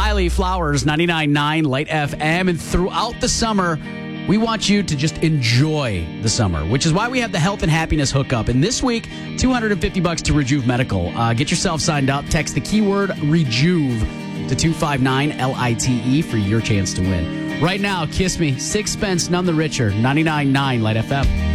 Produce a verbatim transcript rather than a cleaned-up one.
Riley Flowers, ninety-nine point nine Light F M. And throughout the summer, we want you to just enjoy the summer, which is why we have the health and happiness hookup. And this week, two hundred fifty bucks to Rejuve Medical. Uh, get yourself signed up. Text the keyword Rejuve to two five nine L I T E for your chance to win. Right now, Kiss Me, Sixpence None the Richer, ninety-nine point nine Light F M.